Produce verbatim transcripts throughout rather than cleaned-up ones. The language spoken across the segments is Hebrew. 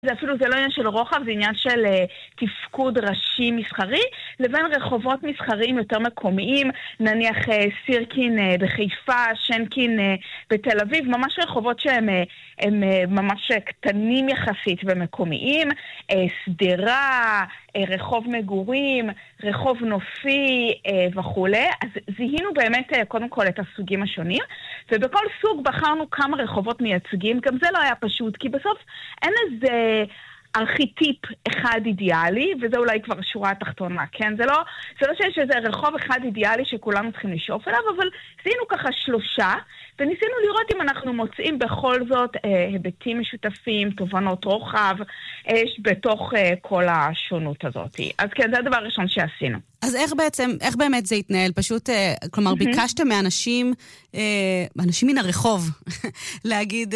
זה אפילו זה לא עניין של רוחב, זה עניין של uh, תפקוד ראשי מסחרי, לבין רחובות מסחריים יותר מקומיים, נניח uh, סירקין uh, בחיפה, שנקין uh, בתל אביב, ממש רחובות שהם uh, הם, uh, ממש קטנים יחסית ומקומיים, uh, סדרה, uh, רחוב מגורים, רחוב נופי uh, וכו'. אז זיהינו באמת uh, קודם כל את הסוגים השונים, ובכל סוג בחרנו כמה רחובות מייצגים, גם זה לא היה פשוט, כי בסוף אין איזה ארכיטיפ אחד אידיאלי, וזה אולי כבר שורה התחתונה, כן? זה לא, זה לא שיש איזה רחוב אחד אידיאלי שכולנו צריכים לשאוף אליו, אבל עשינו ככה שלושה, וניסינו לראות אם אנחנו מוצאים בכל זאת אה, היבטים משותפים, תובנות רוחב, אה, בתוך אה, כל השונות הזאת. אז כן, זה הדבר הראשון שעשינו. אז איך בעצם, איך באמת זה התנהל? פשוט, כלומר, ביקשתם מאנשים, אנשים מן הרחוב, להגיד,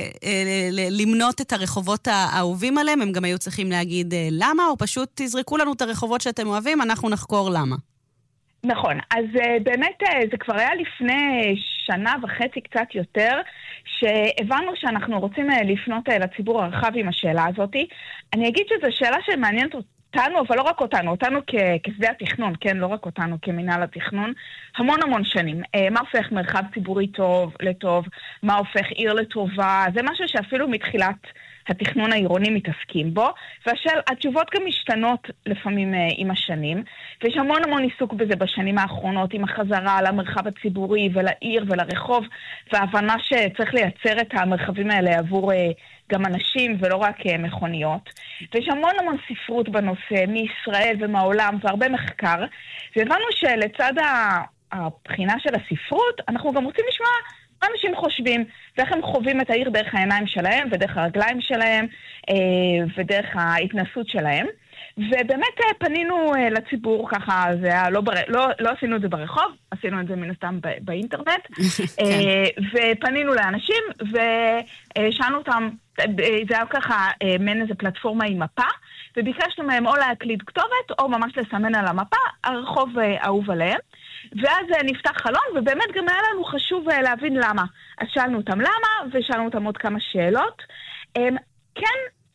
למנות את הרחובות האהובים עליהם, הם גם היו צריכים להגיד למה, או פשוט תזרקו לנו את הרחובות שאתם אוהבים, אנחנו נחקור למה. נכון, אז באמת זה כבר היה לפני שנה וחצי קצת יותר, שהבנו שאנחנו רוצים לפנות לציבור הרחב עם השאלה הזאת. אני אגיד שזו שאלה שמעניינת אותי, אותנו, אבל לא רק אותנו, אותנו כשדה התכנון, כן, לא רק אותנו כמנהל התכנון, המון המון שנים. מה הופך מרחב ציבורי טוב לטוב, מה הופך עיר לטובה, זה משהו שאפילו מתחילת התכנון העירוני מתעסקים בו, והתשובות גם משתנות לפעמים עם השנים, ויש המון המון עיסוק בזה בשנים האחרונות, עם החזרה למרחב הציבורי ולעיר ולרחוב, וההבנה שצריך לייצר את המרחבים האלה עבור גם אנשים ולא רק מכוניות. ויש המון המון ספרות בנושא מישראל ומהעולם והרבה מחקר, והבנו שלצד הבחינה של הספרות, אנחנו גם רוצים לשמוע מה אנשים חושבים, ואיך הם חווים את העיר דרך העיניים שלהם ודרך הרגליים שלהם ודרך ההתנסות שלהם. ובאמת פנינו לציבור ככה, זה היה, לא, בר... לא, לא עשינו את זה ברחוב, עשינו את זה מן הסתם באינטרנט, ופנינו לאנשים ושאלנו אותם, זה היה ככה מן איזה פלטפורמה עם מפה, וביקשנו מהם או להקליד כתובת או ממש לסמן על המפה הרחוב אהוב עליהם, ואז נפתח חלון, ובאמת גם היה לנו חשוב להבין למה. אז שאלנו אותם למה, ושאלנו אותם עוד כמה שאלות. כן,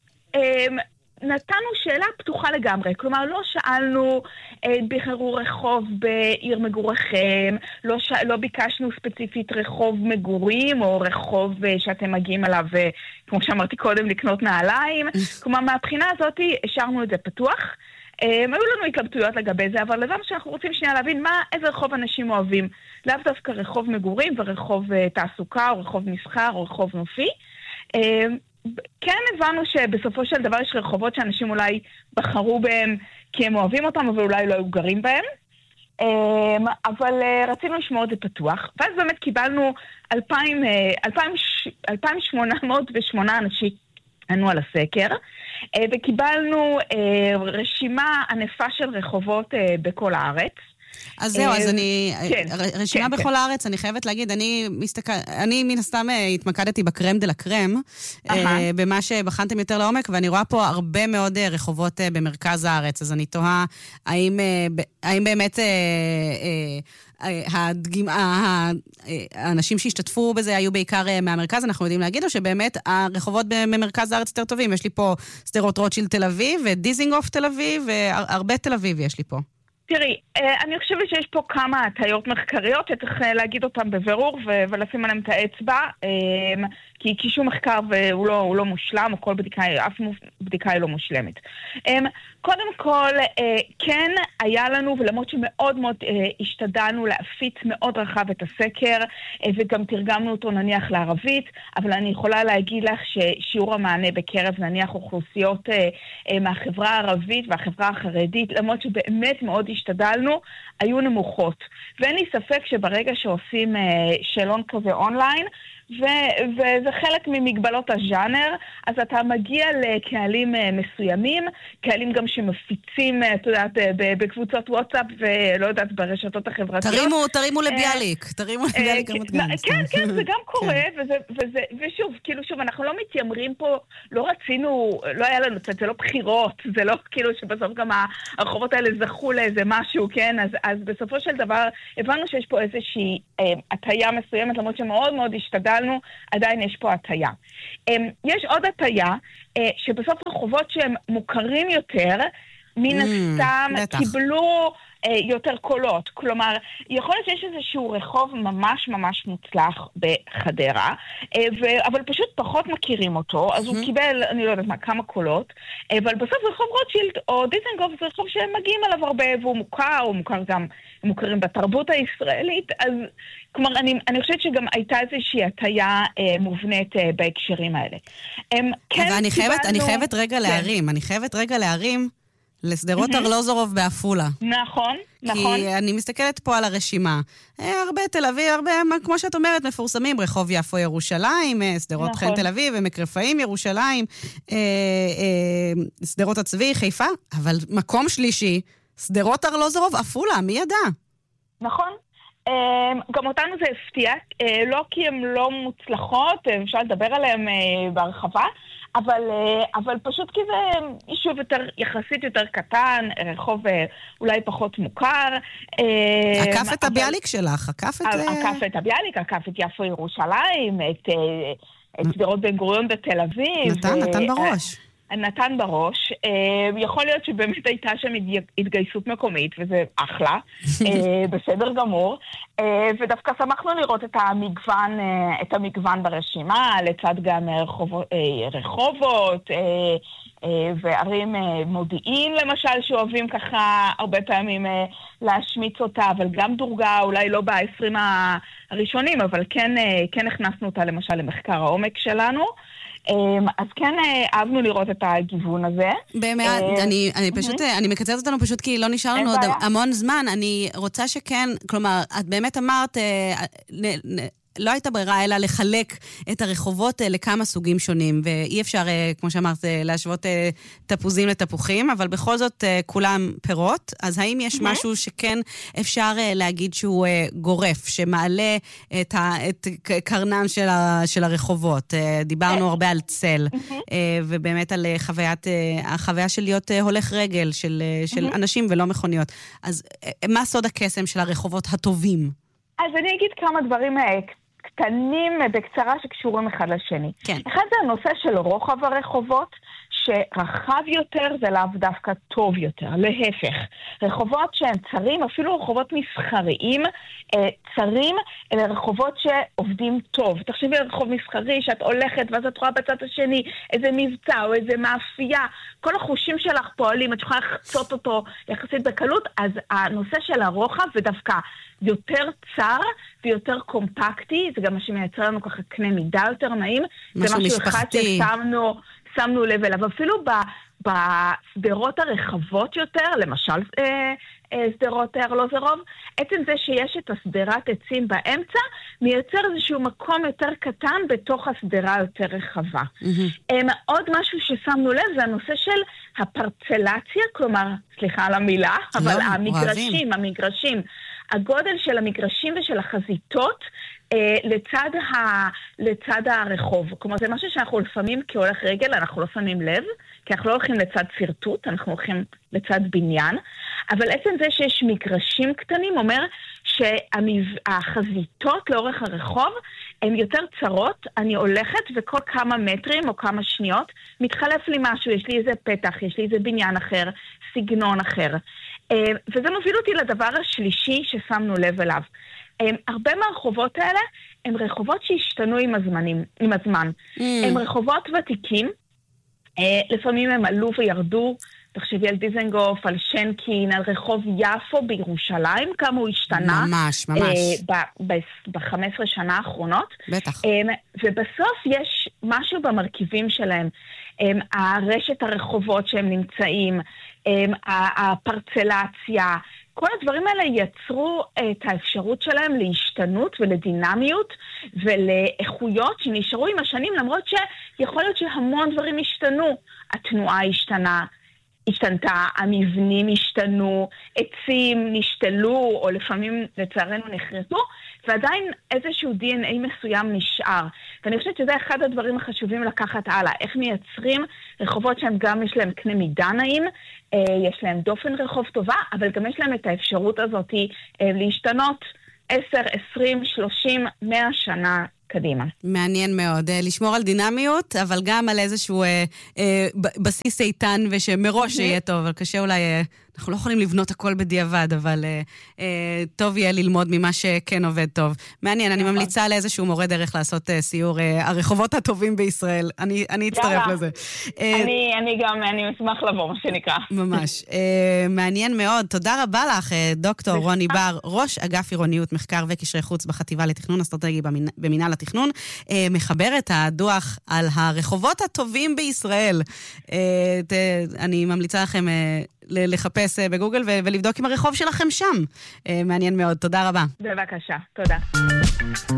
נתנו שאלה פתוחה לגמרי, כלומר לא שאלנו בחרו רחוב בעיר מגוריכם, לא, ש... לא ביקשנו ספציפית רחוב מגורים או רחוב שאתם מגיעים אליו, כמו שאמרתי קודם, לקנות נעליים, כלומר מהבחינה הזאת השארנו את זה פתוח. היו לנו התלבטויות לגבי זה, אבל לבד שאנחנו רוצים שנייה להבין מה, איזה רחוב אנשים אוהבים, לאו דווקא רחוב מגורים ורחוב תעסוקה או רחוב מסחר או רחוב נופי. כן הבנו שבסופו של דבר יש רחובות שאנשים אולי בחרו בהם כי הם אוהבים אותם, אבל אולי לא היו גרים בהם. אבל רצינו לשמור את זה פתוח. ואז באמת קיבלנו אלפיים שמונה מאות ושמונה אנשים ענו על הסקר, וקיבלנו רשימה ענפה של רחובות בכל הארץ. אז זהו, אז אני, רשימה בכל הארץ, אני חייבת להגיד, אני מסתכל, אני מן הסתם התמקדתי בקרם דה לקרם, במה שבחנתם יותר לעומק, ואני רואה פה הרבה מאוד רחובות במרכז הארץ, אז אני תוהה, האם באמת האנשים שהשתתפו בזה היו בעיקר מהמרכז, אנחנו יודעים להגיד, או שבאמת הרחובות במרכז הארץ יותר טובים? יש לי פה סדרות רוטשילד תל אביב, ודיזינגוף תל אביב, והרבה תל אביב יש לי פה. תראי, אני חושבת שיש פה כמה הטיות מחקריות שצריך להגיד אותם בבירור ולשים עליהם את האצבע, כי, כי שום מחקר הוא לא, הוא לא מושלם, או כל בדיקה, אף בדיקה היא לא מושלמת. קודם כל, כן היה לנו, ולמרות שמאוד מאוד השתדלנו להפיץ מאוד רחב את הסקר, וגם תרגמנו אותו נניח לערבית, אבל אני יכולה להגיד לך ששיעור המענה בקרב נניח אוכלוסיות מהחברה הערבית והחברה החרדית, למרות שבאמת מאוד השתדלנו, היו נמוכות. ואין לי ספק שברגע שעושים שאלון כזה אונליין, ו- וזה חלק ממגבלות הז'אנר, אז אתה מגיע לקהלים מסוימים, קהלים גם שמפיצים, את יודעת, בקבוצות וואטסאפ ולא יודעת, ברשתות החברתיות. תרימו, תרימו לביאליק, תרימו לביאליק רמת גן. כן, כן, זה גם קורה, וזה, וזה, ושוב, כאילו שוב, אנחנו לא מתיימרים פה, לא רצינו, לא היה לנו, זה לא בחירות, זה לא כאילו שבסוף גם הרחובות האלה זכו לאיזה משהו, כן, אז, אז בסופו של דבר, הבנו שיש פה איזושהי הטיה מסוימת, למרות שמאוד מאוד השתדל התרגלנו, עדיין יש פה הטיה. יש עוד הטיה, שבסוף רחובות שהם מוכרים יותר, מן הסתם קיבלו יותר קולות. כלומר, יכול להיות שיש איזשהו רחוב ממש ממש מוצלח בחדרה, אבל פשוט פחות מכירים אותו, אז הוא קיבל, אני לא יודעת מה, כמה קולות, אבל בסוף רחוב רוטשילד או דיזנגוף זה רחוב שהם מגיעים עליו הרבה, והוא מוכר, הוא מוכר גם, הם מוכרים בתרבות הישראלית, אז כלומר, אני, אני חושבת שגם הייתה איזושהי הטיה מובנית בהקשרים האלה. אבל אני חייבת, אני חייבת רגע להרים, אני חייבת רגע להרים, לסדרות ארלוזורוב באפולה. נכון, נכון. כי אני מסתכלת פה על הרשימה. הרבה תל אביב, הרבה, כמו שאת אומרת, מפורסמים, רחוב יפו ירושלים, סדרות חן תל אביב, עמק רפאים ירושלים, סדרות הצבי, חיפה, אבל מקום שלישי, סדרות ארלוזורוב אפולה, מי ידע? נכון. גם אותנו זה הפתיע, לא כי הן לא מוצלחות, אפשר לדבר עליהן בהרחבה, אבל, אבל פשוט כי זה יישוב יותר, יחסית יותר קטן, רחוב אולי פחות מוכר. עקף את הביאליק שלך, עקף את... עקף את הביאליק, עקף את יפו ירושלים, את, את סדרות בן גוריון בתל אביב. נתן, נתן בראש. נתן בראש. יכול להיות שבאמת הייתה שם התגייסות מקומית, וזה אחלה, בסדר גמור. ודווקא שמחנו לראות את המגוון, את המגוון ברשימה, לצד גם רחובות, רחובות וערים מודיעין, למשל, שאוהבים ככה הרבה פעמים להשמיץ אותה, אבל גם דורגה, אולי לא בעשרים הראשונים, אבל כן, כן הכנסנו אותה למשל למחקר העומק שלנו. אז כן אהבנו לראות את הגיוון הזה. באמת, אני, אני פשוט, אני מקצרת אותנו פשוט כי לא נשאר לנו עוד המון זמן. אני רוצה שכן, כלומר, את באמת אמרת, לא הייתה ברירה אלא לחלק את הרחובות לכמה סוגים שונים, ואי אפשר, כמו שאמרת, להשוות תפוזים לתפוחים, אבל בכל זאת כולם פירות. אז האם יש משהו שכן אפשר להגיד שהוא גורף, שמעלה את, ה, את קרנם של, ה, של הרחובות? דיברנו הרבה על צל, ובאמת על חוויית, החוויה של להיות הולך רגל, של, של אנשים ולא מכוניות. אז מה סוד הקסם של הרחובות הטובים? אז אני אגיד כמה דברים קטנים בקצרה שקשורים אחד לשני. כן. אחד זה הנושא של רוחב הרחובות, שרחב יותר זה לאו דווקא טוב יותר, להפך. רחובות שהם צרים, אפילו רחובות מסחריים, צרים, אלה רחובות שעובדים טוב. תחשבי על רחוב מסחרי שאת הולכת ואז את רואה בצד השני איזה מבצע או איזה מאפייה, כל החושים שלך פועלים, את יכולה לחצות אותו יחסית בקלות, אז הנושא של הרוחב ודווקא יותר צר ויותר קומפקטי, זה גם מה שמייצר לנו ככה קנה מידה יותר נעים. משהו משפחתי. זה משהו אחד ששמנו, שמנו לב אליו. אפילו בסדרות הרחבות יותר, למשל אה, אה, סדרות ארלוזורוב, עצם זה שיש את הסדרת עצים באמצע, מייצר איזשהו מקום יותר קטן בתוך הסדרה יותר רחבה. Mm-hmm. אה, עוד משהו ששמנו לב זה הנושא של הפרצלציה, כלומר, סליחה על המילה, אבל לא, המגרשים, אוהבים. המגרשים. הגודל של המגרשים ושל החזיתות אה, לצד, ה, לצד הרחוב. כלומר, זה משהו שאנחנו לפעמים כהולך רגל, אנחנו לא שמים לב, כי אנחנו לא הולכים לצד סרטוט, אנחנו הולכים לצד בניין, אבל עצם זה שיש מגרשים קטנים אומר שהחזיתות לאורך הרחוב הן יותר צרות, אני הולכת וכל כמה מטרים או כמה שניות מתחלף לי משהו, יש לי איזה פתח, יש לי איזה בניין אחר, סגנון אחר. וזה מוביל אותי לדבר השלישי ששמנו לב אליו. הרבה מהרחובות האלה הם רחובות שהשתנו עם הזמנים, עם הזמן. Mm. הם רחובות ותיקים, לפעמים הם עלו וירדו, תחשבי על דיזנגוף, על שנקין, על רחוב יפו בירושלים, כמה הוא השתנה. ממש, ממש. ב-חמש עשרה שנה האחרונות. בטח. ובסוף יש משהו במרכיבים שלהם. הרשת הרחובות שהם נמצאים, הפרצלציה, כל הדברים האלה יצרו את האפשרות שלהם להשתנות ולדינמיות ולאיכויות שנשארו עם השנים, למרות שיכול להיות שהמון דברים השתנו. התנועה השתנה, השתנתה, המבנים השתנו, עצים נשתלו, או לפעמים לצערנו נחרטו, ועדיין איזשהו די אן איי מסוים נשאר. ואני חושבת שזה אחד הדברים החשובים לקחת הלאה. איך מייצרים רחובות שהם גם יש להם קנה מידה נעים, יש להם דופן רחוב טובה, אבל גם יש להם את האפשרות הזאת להשתנות עשר, עשרים, שלושים, מאה שנה קדימה. מעניין מאוד. לשמור על דינמיות, אבל גם על איזשהו אה, אה, בסיס איתן ושמראש יהיה טוב, אבל קשה אולי... אה, אנחנו לא יכולים לבנות הכל בדיעבד, אבל אה, אה, טוב יהיה ללמוד ממה שכן עובד טוב. מעניין, אני ממליצה לאיזשהו מורה דרך לעשות אה, סיור אה, הרחובות הטובים בישראל. אני, אני אצטרף לזה. אה, אני, אני גם, אני אשמח לבוא, מה שנקרא. ממש. אה, מעניין מאוד. תודה רבה לך, אה, דוקטור רוני בר, ראש אגף עירוניות, מחקר וקשרי חוץ בחטיבה לתכנון אסטרטגי במינהל התכנון, אה, מחבר את הדוח על הרחובות הטובים בישראל. אה, ת, אני ממליצה לכם... אה, לחפש בגוגל ולבדוק עם הרחוב שלכם שם. מעניין מאוד. תודה רבה. בבקשה. תודה.